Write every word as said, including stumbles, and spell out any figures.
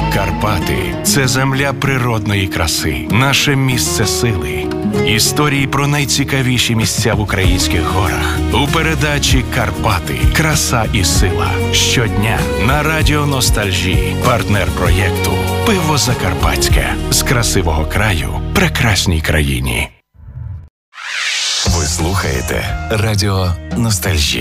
Карпати – це земля природної краси, наше місце сили. Історії про найцікавіші місця в українських горах. У передачі «Карпати. Краса і сила». Щодня на радіо Ностальжі. Партнер проєкту «Пиво Закарпатське». З красивого краю прекрасній країні. Ви слухаєте радіо Ностальжі.